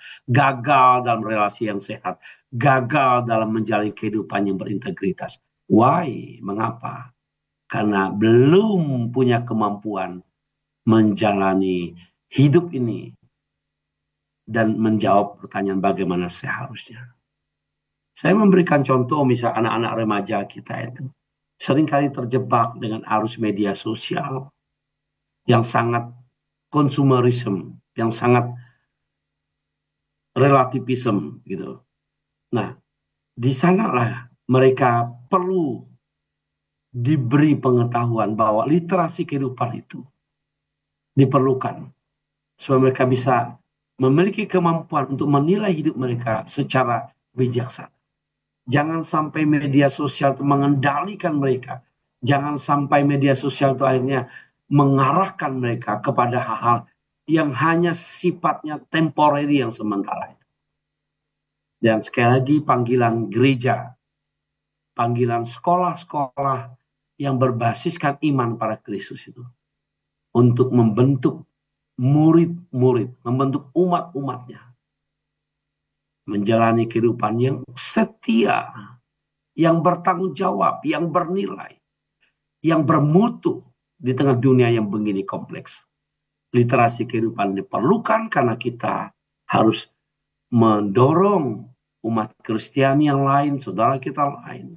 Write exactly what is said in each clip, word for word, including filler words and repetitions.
gagal dalam relasi yang sehat, gagal dalam menjalani kehidupan yang berintegritas. Why? Mengapa? Karena belum punya kemampuan menjalani hidup ini dan menjawab pertanyaan bagaimana seharusnya. Saya memberikan contoh misal anak-anak remaja kita itu seringkali terjebak dengan arus media sosial yang sangat konsumerisme, yang sangat relativisme gitu. Nah, di sanalah mereka perlu diberi pengetahuan bahwa literasi kehidupan itu diperlukan supaya mereka bisa memiliki kemampuan untuk menilai hidup mereka secara bijaksana. Jangan sampai media sosial itu mengendalikan mereka. Jangan sampai media sosial itu akhirnya mengarahkan mereka kepada hal-hal yang hanya sifatnya temporary, yang sementara. Dan sekali lagi panggilan gereja, panggilan sekolah-sekolah yang berbasiskan iman pada Kristus itu untuk membentuk murid-murid, membentuk umat-umatnya menjalani kehidupan yang setia, yang bertanggung jawab, yang bernilai, yang bermutu di tengah dunia yang begini kompleks. Literasi kehidupan diperlukan karena kita harus mendorong umat Kristiani yang lain, saudara kita lain,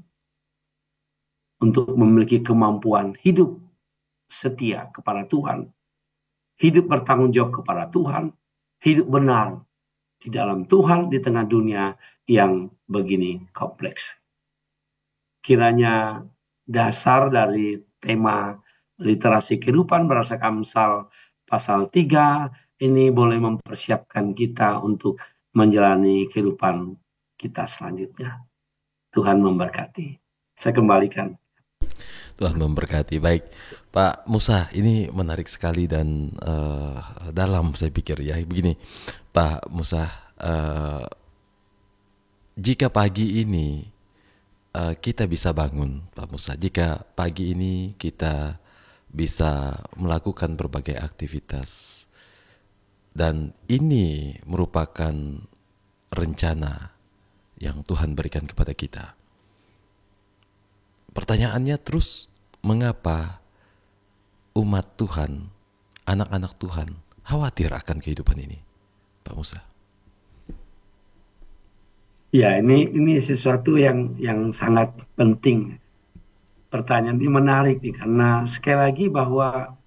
untuk memiliki kemampuan hidup setia kepada Tuhan, hidup bertanggung jawab kepada Tuhan, hidup benar di dalam Tuhan di tengah dunia yang begini kompleks. Kiranya dasar dari tema literasi kehidupan berdasarkan Amsal pasal tiga ini boleh mempersiapkan kita untuk menjalani kehidupan kita selanjutnya. Tuhan memberkati. Saya kembalikan. Tuhan memberkati. Baik, Pak Musa, ini menarik sekali dan uh, dalam saya pikir ya. Begini, Pak Musa, uh, jika pagi ini uh, kita bisa bangun, Pak Musa, jika pagi ini kita bisa melakukan berbagai aktivitas dan ini merupakan rencana yang Tuhan berikan kepada kita. Pertanyaannya terus, mengapa umat Tuhan, anak-anak Tuhan, khawatir akan kehidupan ini, Pak Musa? Ya, ini ini sesuatu yang yang sangat penting. Pertanyaan ini menarik nih, karena sekali lagi bahwa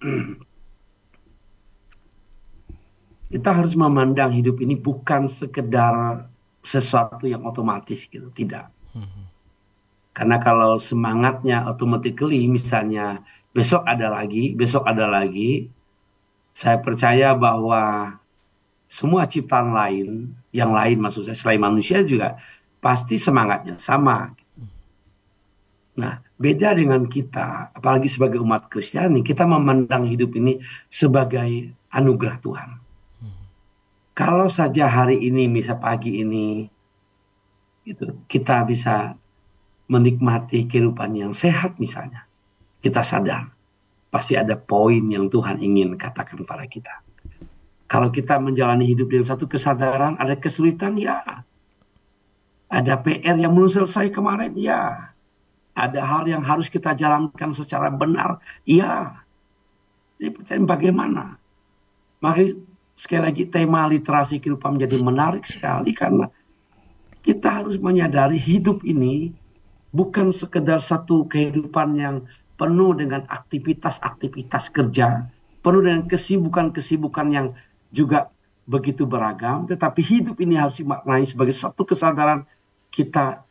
kita harus memandang hidup ini bukan sekedar sesuatu yang otomatis gitu, tidak. Hmm. Karena kalau semangatnya automatically, misalnya besok ada lagi, besok ada lagi, saya percaya bahwa semua ciptaan lain, yang lain maksud saya selain manusia juga pasti semangatnya sama. Nah, beda dengan kita, apalagi sebagai umat Kristiani, kita memandang hidup ini sebagai anugerah Tuhan. Hmm. Kalau saja hari ini, misal pagi ini, gitu, kita bisa menikmati kehidupan yang sehat misalnya, kita sadar pasti ada poin yang Tuhan ingin katakan pada kita. Kalau kita menjalani hidup dengan satu kesadaran, ada kesulitan, ya. Ada P R yang belum selesai kemarin, ya. Ada hal yang harus kita jalankan secara benar, ya. Jadi pertanyaan bagaimana? Maka sekali lagi tema literasi kehidupan menjadi menarik sekali karena kita harus menyadari hidup ini bukan sekedar satu kehidupan yang penuh dengan aktivitas-aktivitas kerja, penuh dengan kesibukan-kesibukan yang juga begitu beragam, tetapi hidup ini harus dimaknai sebagai satu kesadaran kita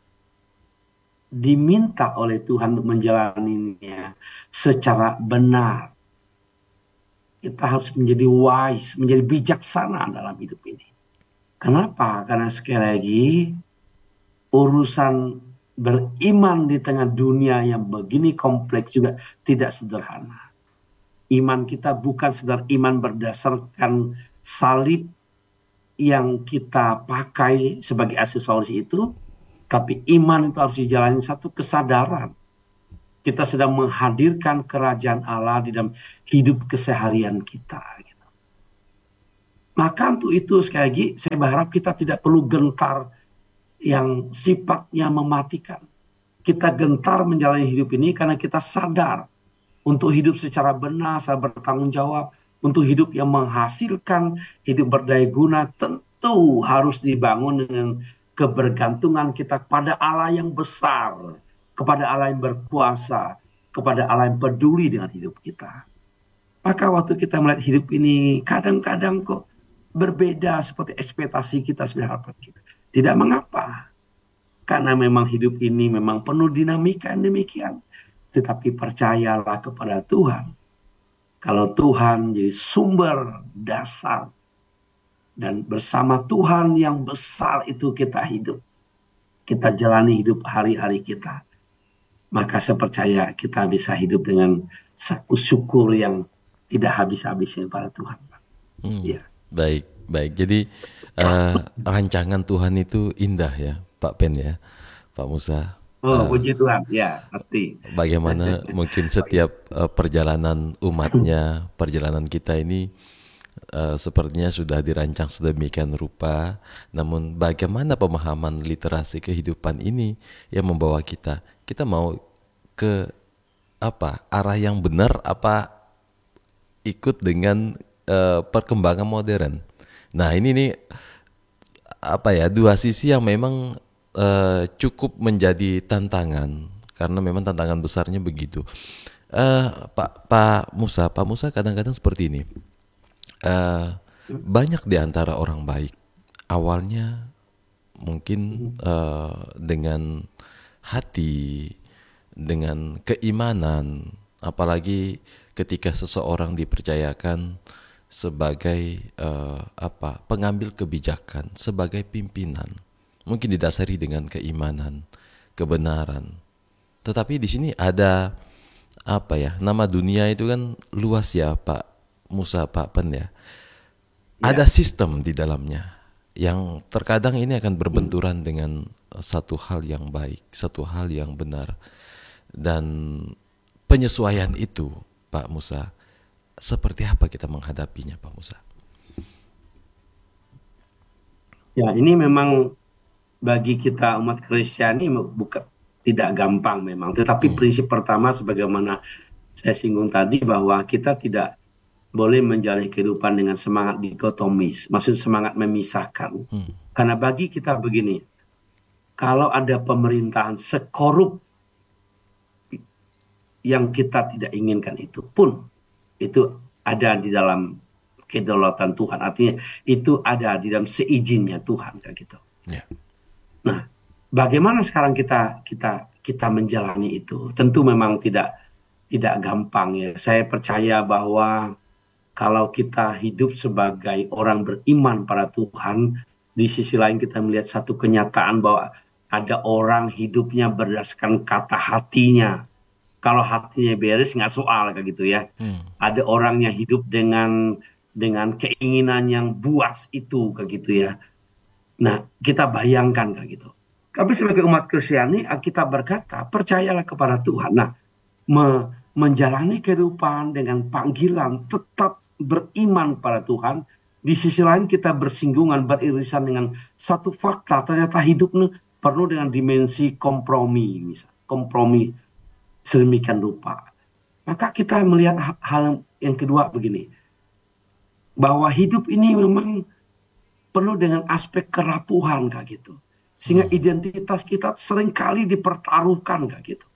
diminta oleh Tuhan untuk menjalaninya secara benar. Kita harus menjadi wise, menjadi bijaksana dalam hidup ini. Kenapa? Karena sekali lagi urusan beriman di tengah dunia yang begini kompleks juga tidak sederhana. Iman kita bukan sekedar iman berdasarkan salib yang kita pakai sebagai aksesoris itu, tapi iman itu harus dijalani satu kesadaran. Kita sedang menghadirkan kerajaan Allah di dalam hidup keseharian kita. Maka untuk itu sekali lagi saya berharap kita tidak perlu gentar yang sifatnya mematikan. Kita gentar menjalani hidup ini karena kita sadar untuk hidup secara benar, secara bertanggung jawab, untuk hidup yang menghasilkan, hidup berdaya guna, tentu harus dibangun dengan kebergantungan kita kepada Allah yang besar, kepada Allah yang berkuasa, kepada Allah yang peduli dengan hidup kita. Maka waktu kita melihat hidup ini, kadang-kadang kok berbeda seperti ekspektasi kita, sebenarnya harapan kita. Tidak mengapa, karena memang hidup ini memang penuh dinamika yang demikian. Tetapi percayalah kepada Tuhan. Kalau Tuhan jadi sumber dasar, dan bersama Tuhan yang besar itu kita hidup, kita jalani hidup hari-hari kita, maka saya percaya kita bisa hidup dengan satu syukur yang tidak habis-habisnya pada Tuhan. Hmm, Ya. Baik, baik. Jadi uh, rancangan Tuhan itu indah ya, Pak Pen ya, Pak Musa. Oh, puji Tuhan, ya pasti. Bagaimana mungkin setiap uh, perjalanan umatnya, perjalanan kita ini uh, sepertinya sudah dirancang sedemikian rupa. Namun bagaimana pemahaman literasi kehidupan ini yang membawa kita, kita mau ke apa arah yang benar, apa ikut dengan uh, perkembangan modern. Nah ini nih apa ya, dua sisi yang memang uh, cukup menjadi tantangan, karena memang tantangan besarnya begitu. Uh, Pak Pak Musa, Pak Musa kadang-kadang seperti ini. Uh, banyak di antara orang baik awalnya mungkin uh, dengan hati, dengan keimanan, apalagi ketika seseorang dipercayakan sebagai uh, apa pengambil kebijakan, sebagai pimpinan, mungkin didasari dengan keimanan, kebenaran. Tetapi di sini ada apa ya, nama dunia itu kan luas ya Pak Musa, Pak Pen ya. Ada sistem di dalamnya yang terkadang ini akan berbenturan dengan satu hal yang baik, satu hal yang benar. Dan penyesuaian itu Pak Musa, seperti apa kita menghadapinya Pak Musa? Ya, ini memang bagi kita umat Kristiani bukan tidak gampang memang. Tetapi Hmm. prinsip pertama sebagaimana saya singgung tadi, bahwa kita tidak boleh menjalani kehidupan dengan semangat dikotomis, maksud semangat memisahkan. Hmm. Karena bagi kita begini, kalau ada pemerintahan sekorup yang kita tidak inginkan itu pun, itu ada di dalam kedaulatan Tuhan. Artinya itu ada di dalam seizinnya Tuhan, kayak gitu. Ya. Nah, bagaimana sekarang kita kita kita menjalani itu? Tentu memang tidak tidak gampang ya. Saya percaya bahwa kalau kita hidup sebagai orang beriman pada Tuhan, di sisi lain kita melihat satu kenyataan bahwa ada orang hidupnya berdasarkan kata hatinya. Kalau hatinya beres nggak soal kayak gitu ya. Hmm. Ada orang yang hidup dengan dengan keinginan yang buas itu kayak gitu ya. Nah, kita bayangkan kayak gitu. Tapi sebagai umat Kristiani, kita berkata, percayalah kepada Tuhan. Nah, me- menjalani kehidupan dengan panggilan tetap beriman pada Tuhan. Di sisi lain kita bersinggungan, beririsan dengan satu fakta, ternyata hidup penuh dengan dimensi kompromi, misalnya kompromi sedemikian rupa. Maka kita melihat hal yang kedua begini, bahwa hidup ini memang penuh dengan aspek kerapuhan kayak gitu, sehingga identitas kita seringkali dipertaruhkan kayak gitu.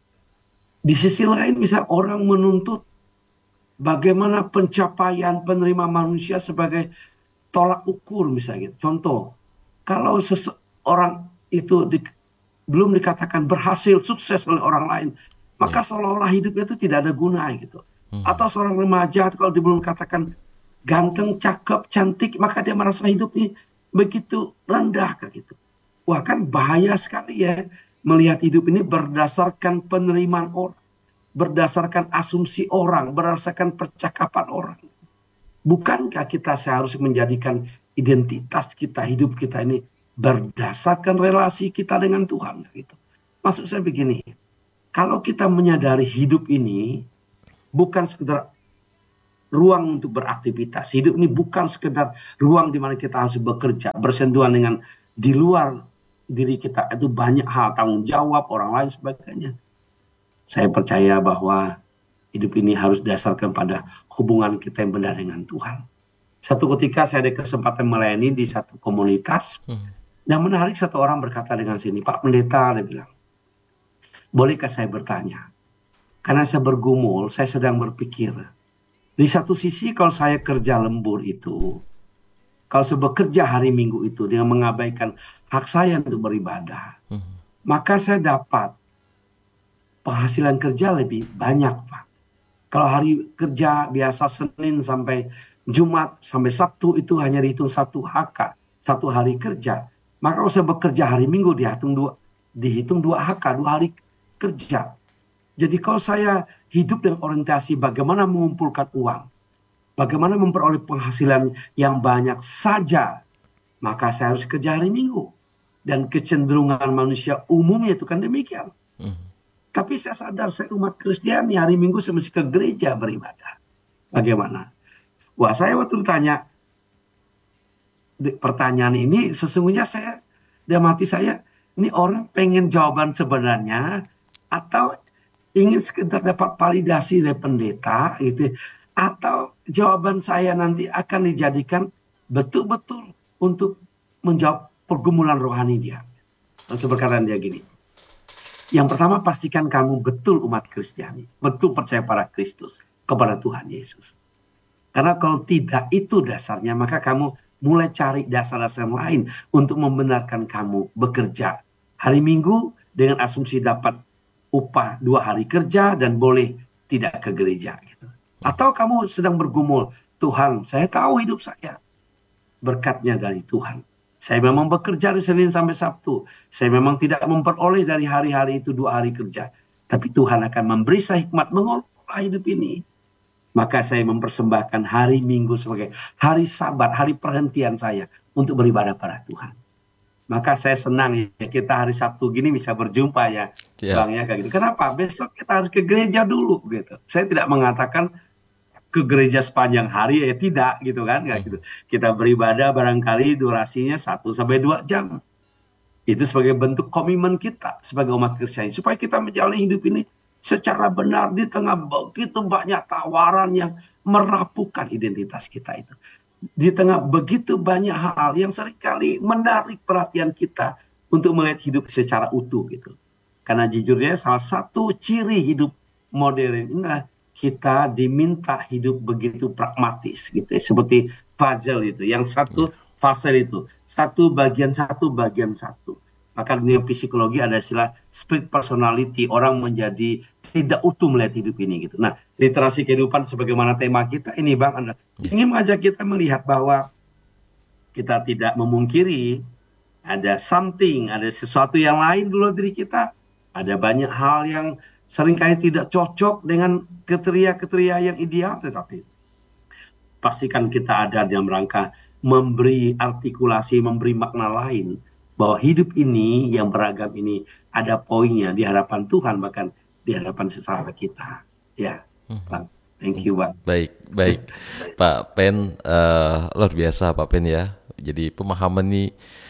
Di sisi lain misalnya orang menuntut bagaimana pencapaian penerima manusia sebagai tolak ukur misalnya. Contoh, kalau seseorang itu di, belum dikatakan berhasil, sukses oleh orang lain, maka seolah-olah hidupnya itu tidak ada guna gitu. Hmm. Atau seorang remaja kalau dia belum katakan ganteng, cakep, cantik, maka dia merasa hidupnya begitu rendah kayak gitu. Wah, kan bahaya sekali ya melihat hidup ini berdasarkan penerimaan orang, berdasarkan asumsi orang, berdasarkan percakapan orang. Bukankah kita seharusnya menjadikan identitas kita, hidup kita ini berdasarkan relasi kita dengan Tuhan gitu. Maksud saya begini, kalau kita menyadari hidup ini bukan sekedar ruang untuk beraktivitas. Hidup ini bukan sekedar ruang di mana kita harus bekerja, bersentuhan dengan di luar diri kita. Itu banyak hal, tanggung jawab, orang lain sebagainya. Saya percaya bahwa hidup ini harus didasarkan pada hubungan kita yang benar dengan Tuhan. Satu ketika saya ada kesempatan melayani di satu komunitas, hmm. dan menarik satu orang berkata dengan sini, Pak Pendeta, dia bilang, bolehkah saya bertanya? Karena saya bergumul, saya sedang berpikir. Di satu sisi kalau saya kerja lembur itu, kalau saya bekerja hari Minggu itu dengan mengabaikan hak saya untuk beribadah, hmm. maka saya dapat penghasilan kerja lebih banyak, Pak. Kalau hari kerja biasa Senin sampai Jumat sampai Sabtu itu hanya dihitung satu H K, satu hari kerja. Maka kalau saya bekerja hari Minggu dihitung dua, dihitung dua H K, dua hari kerja. Jadi kalau saya hidup dengan orientasi bagaimana mengumpulkan uang, bagaimana memperoleh penghasilan yang banyak saja, maka saya harus kerja hari Minggu. Dan kecenderungan manusia umumnya itu kan demikian. Hmm. Tapi saya sadar saya umat Kristiani hari Minggu saya mesti ke gereja beribadah. Bagaimana? Wah, saya waktu ditanya pertanyaan ini sesungguhnya saya dalam hati saya ini orang pengen jawaban sebenarnya atau ingin sekedar dapat validasi dari pendeta gitu, atau jawaban saya nanti akan dijadikan betul-betul untuk menjawab pergumulan rohani dia. Langsung berkata dia gini, yang pertama pastikan kamu betul umat Kristiani, betul percaya pada Kristus, kepada Tuhan Yesus. Karena kalau tidak itu dasarnya, maka kamu mulai cari dasar-dasar lain untuk membenarkan kamu bekerja hari Minggu dengan asumsi dapat upah dua hari kerja dan boleh tidak ke gereja. Gitu. Atau kamu sedang bergumul, Tuhan, saya tahu hidup saya berkatnya dari Tuhan. Saya memang bekerja dari Senin sampai Sabtu. Saya memang tidak memperoleh dari hari-hari itu dua hari kerja. Tapi Tuhan akan memberi saya hikmat mengolah hidup ini. Maka saya mempersembahkan hari Minggu sebagai hari Sabat, hari perhentian saya untuk beribadah pada Tuhan. Maka saya senang ya kita hari Sabtu gini bisa berjumpa ya, yeah. Bang ya kayak gitu. Kenapa? Besok kita harus ke gereja dulu gitu. Saya tidak mengatakan ke gereja sepanjang hari ya tidak gitu kan, nggak gitu. Kita beribadah barangkali durasinya satu sampai dua jam. Itu sebagai bentuk komitmen kita sebagai umat Kristen supaya kita menjalani hidup ini secara benar di tengah begitu banyak tawaran yang merapuhkan identitas kita itu. Di tengah begitu banyak hal yang seringkali menarik perhatian kita untuk melihat hidup secara utuh gitu. Karena jujurnya salah satu ciri hidup modern ini kita diminta hidup begitu pragmatis gitu ya, seperti puzzle itu, yang satu puzzle itu satu bagian satu bagian satu. Maka dunia psikologi ada istilah split personality, orang menjadi tidak utuh melihat hidup ini gitu. Nah, literasi kehidupan sebagaimana tema kita ini Bang, Anda ingin mengajak kita melihat bahwa kita tidak memungkiri ada something, ada sesuatu yang lain dulu diri kita, ada banyak hal yang seringkali tidak cocok dengan kriteria-kriteria yang ideal, tetapi pastikan kita ada dalam rangka memberi artikulasi, memberi makna lain, bahwa hidup ini yang beragam ini ada poinnya di hadapan Tuhan, bahkan di hadapan sesama kita. Ya, Bang. Thank you, Bang. Baik, baik. Pak Pen, uh, luar biasa Pak Pen ya. Jadi pemahaman ini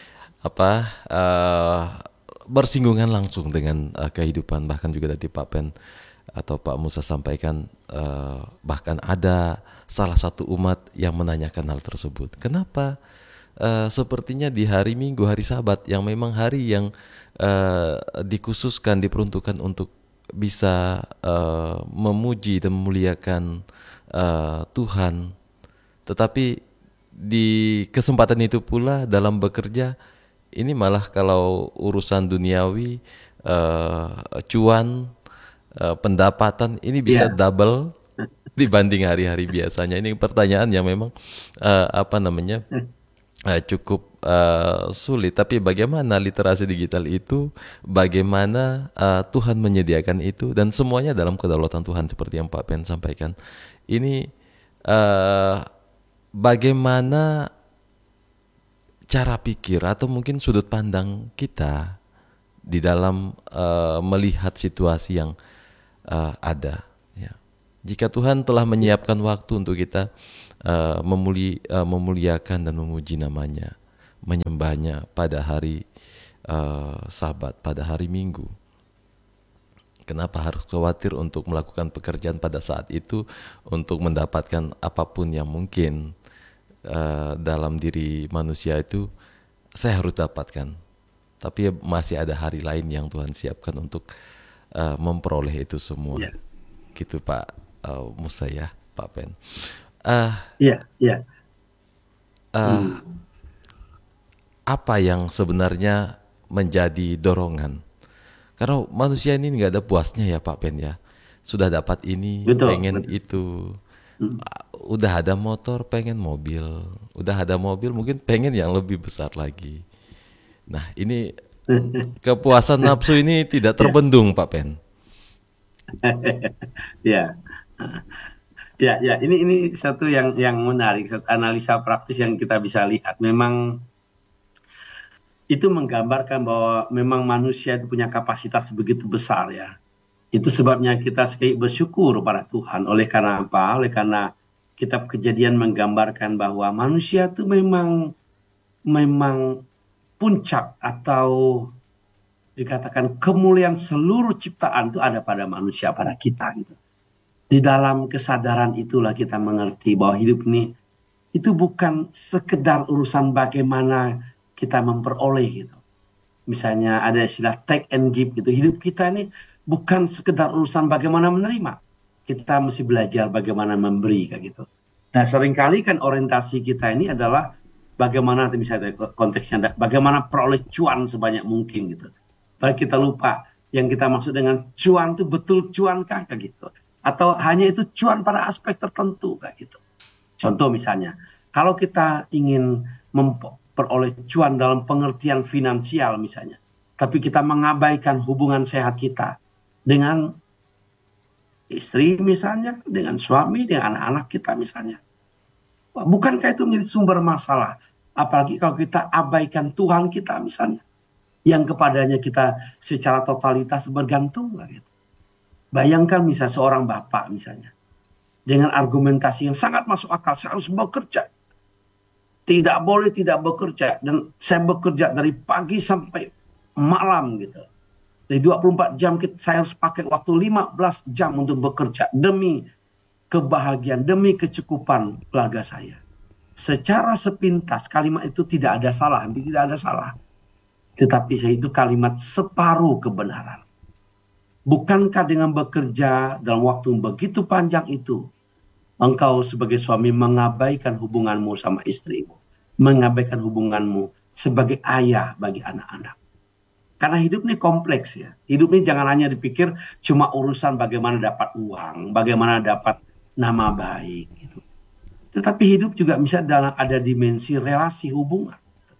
apa uh, bersinggungan langsung dengan uh, kehidupan, bahkan juga tadi Pak Pen atau Pak Musa sampaikan uh, bahkan ada salah satu umat yang menanyakan hal tersebut. Kenapa uh, sepertinya di hari Minggu, hari Sabat yang memang hari yang uh, dikhususkan, diperuntukkan untuk bisa uh, memuji dan memuliakan uh, Tuhan, tetapi di kesempatan itu pula dalam bekerja ini malah kalau urusan duniawi, uh, cuan, uh, pendapatan ini bisa yeah. double dibanding hari-hari biasanya. Ini pertanyaan yang memang uh, apa namanya uh, cukup uh, sulit. Tapi bagaimana literasi digital itu, bagaimana uh, Tuhan menyediakan itu, dan semuanya dalam kedaulatan Tuhan seperti yang Pak Pen sampaikan. Ini uh, bagaimana cara pikir atau mungkin sudut pandang kita di dalam uh, melihat situasi yang uh, ada. Ya. Jika Tuhan telah menyiapkan waktu untuk kita uh, memuli, uh, memuliakan dan memuji namanya, menyembahnya pada hari uh, Sabat, pada hari Minggu, kenapa harus khawatir untuk melakukan pekerjaan pada saat itu untuk mendapatkan apapun yang mungkin uh, dalam diri manusia itu saya harus dapatkan. Tapi masih ada hari lain yang Tuhan siapkan untuk uh, memperoleh itu semua. Ya. Gitu Pak uh, Musa ya, Pak Pen. Uh, Iya, iya. uh, Hmm. Apa yang sebenarnya menjadi dorongan? Karena manusia ini nggak ada puasnya ya Pak Pen ya. Sudah dapat ini, Betul, pengen betul. itu. Hmm. Uh, Udah ada motor, pengen mobil. Udah ada mobil, mungkin pengen yang lebih besar lagi. Nah, ini kepuasan nafsu ini tidak Ya, terbendung Pak Pen. ya, ya, ya. Ini ini satu yang yang menarik, satu analisa praktis yang kita bisa lihat. Memang itu menggambarkan bahwa memang manusia itu punya kapasitas begitu besar ya. Itu sebabnya kita sekali bersyukur pada Tuhan. Oleh karena apa? Oleh karena kitab Kejadian menggambarkan bahwa manusia itu memang memang puncak atau dikatakan kemuliaan seluruh ciptaan itu ada pada manusia, pada kita gitu. Di dalam kesadaran itulah kita mengerti bahwa hidup ini itu bukan sekedar urusan bagaimana kita memperoleh gitu. Misalnya ada istilah take and give gitu. Hidup kita ini bukan sekedar urusan bagaimana menerima. Kita mesti belajar bagaimana memberi kayak gitu. Nah, seringkali kan orientasi kita ini adalah bagaimana, misalnya konteksnya, bagaimana peroleh cuan sebanyak mungkin gitu. Baik kita lupa yang kita maksud dengan cuan itu betul cuan kah kayak gitu. Atau hanya itu cuan pada aspek tertentu kayak gitu. Contoh misalnya, kalau kita ingin memperoleh cuan dalam pengertian finansial misalnya, tapi kita mengabaikan hubungan sehat kita dengan istri misalnya, dengan suami, dengan anak-anak kita misalnya. Bukankah itu menjadi sumber masalah? Apalagi kalau kita abaikan Tuhan kita misalnya, yang kepadanya kita secara totalitas bergantung. Gitu. Bayangkan misalnya seorang bapak misalnya, dengan argumentasi yang sangat masuk akal, saya harus bekerja. Tidak boleh tidak bekerja. Dan saya bekerja dari pagi sampai malam gitu. Dari dua puluh empat jam saya harus pakai waktu lima belas jam untuk bekerja. Demi kebahagiaan, demi kecukupan keluarga saya. Secara sepintas kalimat itu tidak ada salah, hampir tidak ada salah. Tetapi saya itu kalimat separuh kebenaran. Bukankah dengan bekerja dalam waktu begitu panjang itu, engkau sebagai suami mengabaikan hubunganmu sama istrimu, mengabaikan hubunganmu sebagai ayah bagi anak-anak. Karena hidup ini kompleks ya. Hidup ini jangan hanya dipikir cuma urusan bagaimana dapat uang, bagaimana dapat nama baik gitu. Tetapi hidup juga bisa dalam ada dimensi relasi hubungan.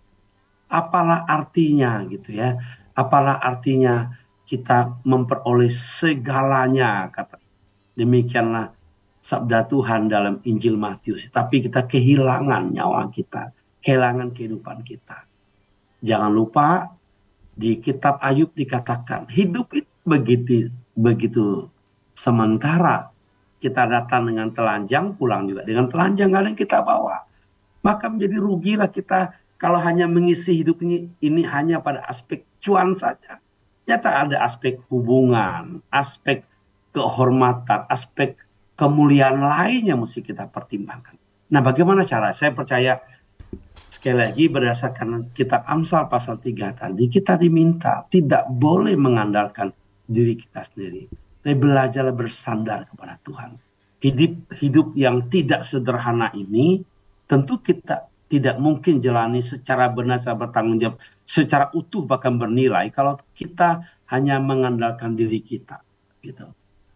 Apalah artinya gitu ya? Apalah artinya kita memperoleh segalanya, kata. Demikianlah sabda Tuhan dalam Injil Matius. Tapi kita kehilangan nyawa kita, kehilangan kehidupan kita. Jangan lupa di kitab Ayub dikatakan hidup itu begitu begitu sementara. Kita datang dengan telanjang, pulang juga dengan telanjang, nggak ada yang kita bawa. Maka menjadi rugilah kita kalau hanya mengisi hidup ini, ini hanya pada aspek cuan saja. Nyata ada aspek hubungan, aspek kehormatan, aspek kemuliaan lainnya mesti kita pertimbangkan. Nah, bagaimana cara? Saya percaya sekali lagi berdasarkan kitab Amsal pasal tiga tadi, kita diminta tidak boleh mengandalkan diri kita sendiri. Tapi belajar bersandar kepada Tuhan. Hidup hidup yang tidak sederhana ini tentu kita tidak mungkin jalani secara benar, secara bertanggung jawab, secara utuh bahkan bernilai kalau kita hanya mengandalkan diri kita. Gitu.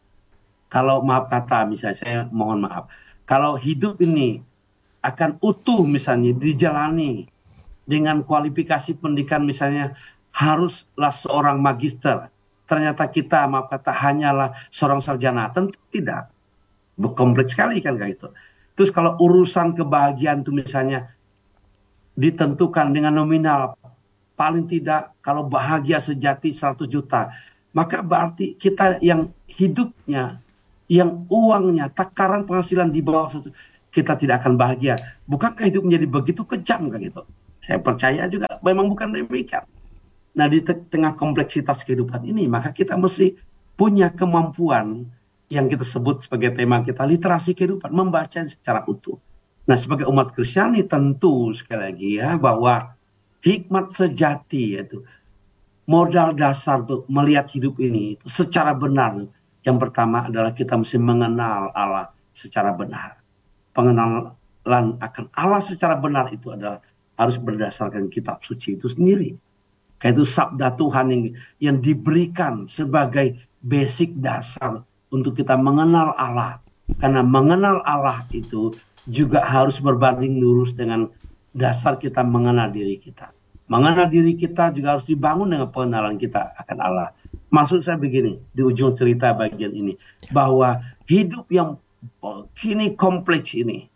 Kalau maaf kata, misalnya saya mohon maaf, kalau hidup ini akan utuh misalnya dijalani dengan kualifikasi pendidikan misalnya haruslah seorang magister, ternyata kita maaf kata hanyalah seorang sarjana, tentu tidak. Kompleks sekali kan kayak gitu. Terus kalau urusan kebahagiaan itu misalnya ditentukan dengan nominal, paling tidak kalau bahagia sejati seratus juta, maka berarti kita yang hidupnya yang uangnya, takaran penghasilan di bawah satu, kita tidak akan bahagia. Bukankah hidup menjadi begitu kejam kan gitu? Saya percaya juga memang bukan demikian. Nah, di te- tengah kompleksitas kehidupan ini, maka kita mesti punya kemampuan yang kita sebut sebagai tema kita, literasi kehidupan, membaca secara utuh. Nah, sebagai umat Kristiani tentu sekali lagi ya, bahwa hikmat sejati yaitu modal dasar untuk melihat hidup ini itu secara benar. Yang pertama adalah kita mesti mengenal Allah secara benar. Pengenalan akan Allah secara benar itu adalah harus berdasarkan kitab suci itu sendiri. Kayak itu sabda Tuhan yang, yang diberikan sebagai basic dasar untuk kita mengenal Allah. Karena mengenal Allah itu juga harus berbanding lurus dengan dasar kita mengenal diri kita. Mengenal diri kita juga harus dibangun dengan pengenalan kita akan Allah. Maksud saya begini, di ujung cerita bagian ini, bahwa hidup yang kini kompleks ini,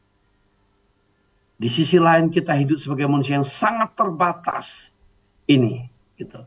di sisi lain kita hidup sebagai manusia yang sangat terbatas ini, gitu.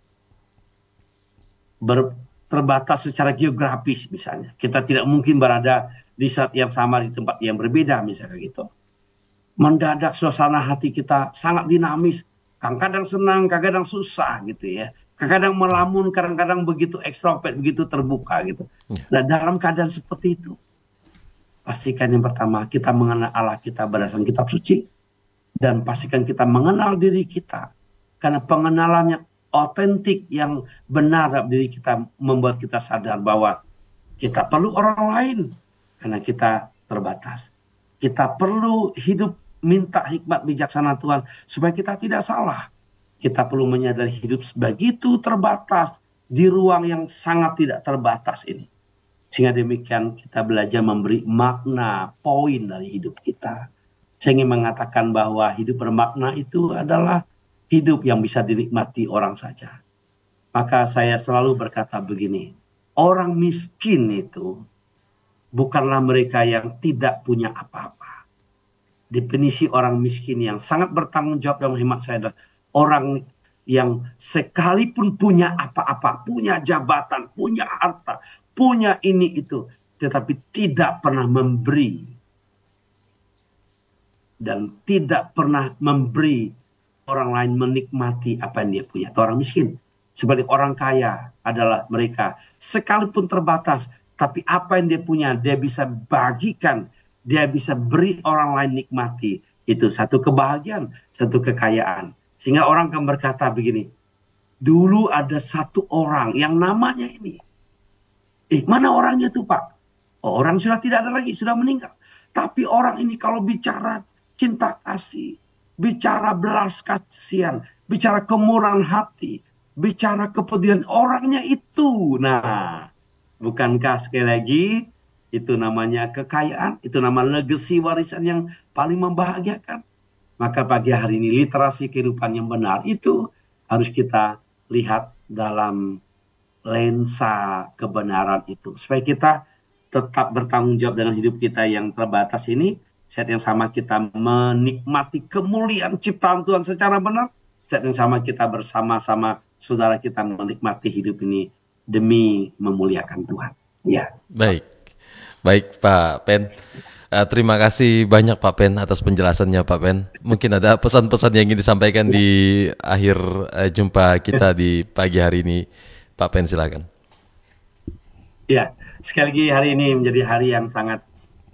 Ber, terbatas secara geografis misalnya. Kita tidak mungkin berada di saat yang sama di tempat yang berbeda misalnya gitu. Mendadak suasana hati kita sangat dinamis. Kadang-kadang senang, kadang-kadang susah gitu ya. Kadang-kadang melamun, kadang-kadang begitu ekstrovert, begitu terbuka gitu. Nah, dalam keadaan seperti itu, pastikan yang pertama kita mengenal Allah kita berdasarkan kitab suci, dan pastikan kita mengenal diri kita. Karena pengenalannya otentik yang benar dalam diri kita membuat kita sadar bahwa kita perlu orang lain karena kita terbatas. Kita perlu hidup minta hikmat bijaksana Tuhan supaya kita tidak salah. Kita perlu menyadari hidup begitu terbatas di ruang yang sangat tidak terbatas ini. Sehingga demikian kita belajar memberi makna poin dari hidup kita. Saya ingin mengatakan bahwa hidup bermakna itu adalah hidup yang bisa dinikmati orang saja. Maka saya selalu berkata begini, orang miskin itu bukanlah mereka yang tidak punya apa-apa. Definisi orang miskin yang sangat bertanggung jawab dalam hemat saya adalah orang yang sekalipun punya apa-apa, punya jabatan, punya harta, punya ini itu, tetapi tidak pernah memberi dan tidak pernah memberi orang lain menikmati apa yang dia punya. Itu orang miskin. Sebagai orang kaya adalah mereka sekalipun terbatas, tapi apa yang dia punya dia bisa bagikan, dia bisa beri orang lain nikmati. Itu satu kebahagiaan, satu kekayaan. Sehingga orang akan berkata begini, dulu ada satu orang yang namanya ini. Eh, mana orangnya tuh Pak? Oh, orang sudah tidak ada lagi, sudah meninggal. Tapi orang ini kalau bicara cinta kasih, bicara belas kasihan, bicara kemurahan hati, bicara kepedulian, orangnya itu. Nah, bukankah sekali lagi itu namanya kekayaan, itu nama legacy warisan yang paling membahagiakan. Maka pagi hari ini literasi kehidupan yang benar itu harus kita lihat dalam lensa kebenaran itu. Supaya kita tetap bertanggung jawab dengan hidup kita yang terbatas ini. Saat yang sama kita menikmati kemuliaan ciptaan Tuhan secara benar. Saat yang sama kita bersama-sama saudara kita menikmati hidup ini demi memuliakan Tuhan. Ya. Baik. Baik Pak Pen, uh, terima kasih banyak Pak Pen atas penjelasannya Pak Pen. Mungkin ada pesan-pesan yang ingin disampaikan di akhir uh, jumpa kita di pagi hari ini, Pak Pen silakan. Ya, sekali lagi hari ini menjadi hari yang sangat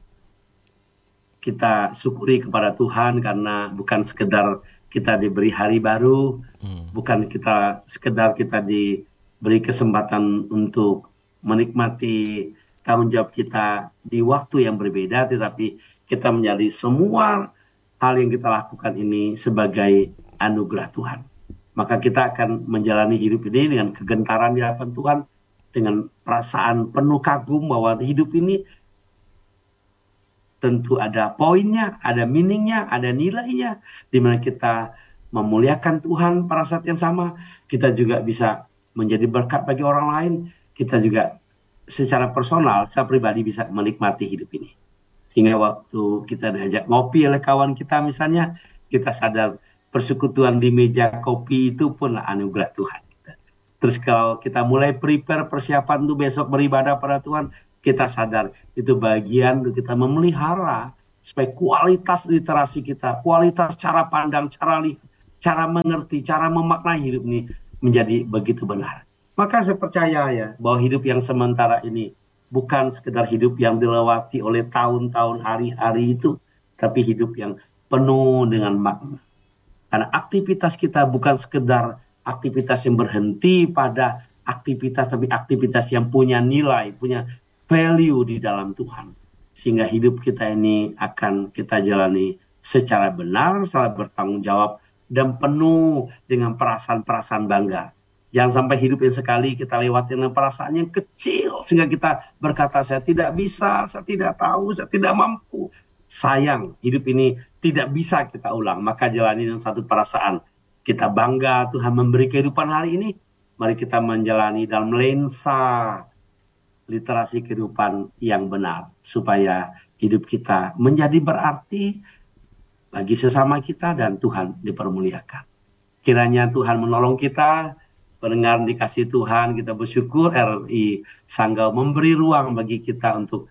kita syukuri kepada Tuhan karena bukan sekedar kita diberi hari baru, hmm. bukan kita sekedar kita diberi kesempatan untuk menikmati tanggung jawab kita di waktu yang berbeda, tetapi kita menjadi semua hal yang kita lakukan ini sebagai anugerah Tuhan. Maka kita akan menjalani hidup ini dengan kegentaran di hadapan Tuhan, dengan perasaan penuh kagum bahwa hidup ini tentu ada poinnya, ada meaningnya, ada nilainya, di mana kita memuliakan Tuhan pada saat yang sama, kita juga bisa menjadi berkat bagi orang lain, kita juga secara personal, secara pribadi bisa menikmati hidup ini. Sehingga waktu kita diajak ngopi oleh kawan kita misalnya, kita sadar persekutuan di meja kopi itu pun anugerah Tuhan. Terus kalau kita mulai prepare persiapan untuk besok beribadah pada Tuhan, kita sadar itu bagian untuk kita memelihara supaya kualitas literasi kita, kualitas cara pandang, cara lihat, cara mengerti, cara memaknai hidup ini menjadi begitu benar. Maka saya percaya ya bahwa hidup yang sementara ini bukan sekedar hidup yang dilewati oleh tahun-tahun hari-hari itu, tapi hidup yang penuh dengan makna. Karena aktivitas kita bukan sekedar aktivitas yang berhenti pada aktivitas, tapi aktivitas yang punya nilai, punya value di dalam Tuhan. Sehingga hidup kita ini akan kita jalani secara benar, secara bertanggung jawab, dan penuh dengan perasaan-perasaan bangga. Jangan sampai hidup yang sekali kita lewati dengan perasaan yang kecil, sehingga kita berkata, saya tidak bisa, saya tidak tahu, saya tidak mampu. Sayang, hidup ini tidak bisa kita ulang. Maka jalani dengan satu perasaan. Kita bangga Tuhan memberi kehidupan hari ini. Mari kita menjalani dalam lensa literasi kehidupan yang benar. Supaya hidup kita menjadi berarti bagi sesama kita dan Tuhan dipermuliakan. Kiranya Tuhan menolong kita, pendengar dikasih Tuhan, kita bersyukur R R I Sanggau memberi ruang bagi kita untuk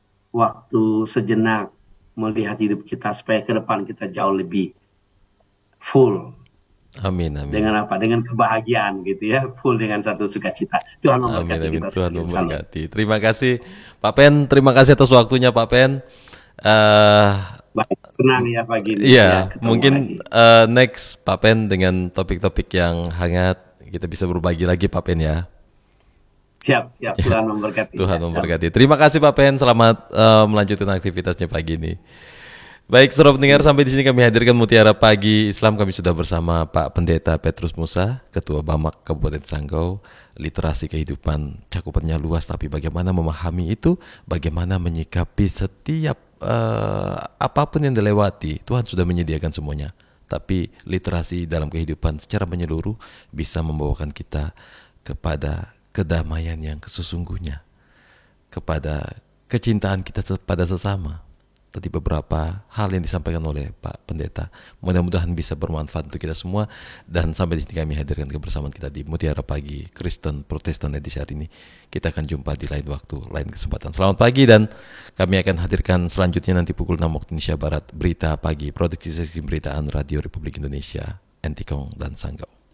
waktu sejenak melihat hidup kita supaya ke depan kita jauh lebih full. Amin, amin. Dengan apa? Dengan kebahagiaan gitu ya, full dengan satu sukacita. Tuhan memberkati amin, amin. kita. Tuhan memberkati. Terima kasih Pak Pen, terima kasih atas waktunya Pak Pen. Uh, Baik, senang ya pagi ini. Iya, ya, mungkin uh, next Pak Pen dengan topik-topik yang hangat kita bisa berbagi lagi Pak Pen ya. Siap, siap. Tuhan memberkati. Tuhan memberkati. Terima kasih Pak Pen, selamat uh, melanjutkan aktivitasnya pagi ini. Baik, saudara pendengar, sampai di sini kami hadirkan Mutiara Pagi Islam. Kami sudah bersama Pak Pendeta Petrus Musa, Ketua Bamak Kabupaten Sanggau. Literasi kehidupan cakupannya luas, tapi bagaimana memahami itu, bagaimana menyikapi setiap uh, apapun yang dilewati. Tuhan sudah menyediakan semuanya. Tapi literasi dalam kehidupan secara menyeluruh bisa membawakan kita kepada kedamaian yang sesungguhnya, kepada kecintaan kita pada sesama. Tadi beberapa hal yang disampaikan oleh Pak Pendeta, mudah-mudahan bisa bermanfaat untuk kita semua. Dan sampai di sini kami hadirkan kebersamaan kita di Mutiara Pagi Kristen Protestan edisi hari ini. Kita akan jumpa di lain waktu, lain kesempatan. Selamat pagi, dan kami akan hadirkan selanjutnya nanti pukul enam waktu Indonesia Barat, Berita Pagi, produksi sesi pemberitaan Radio Republik Indonesia, Entikong dan Sanggau.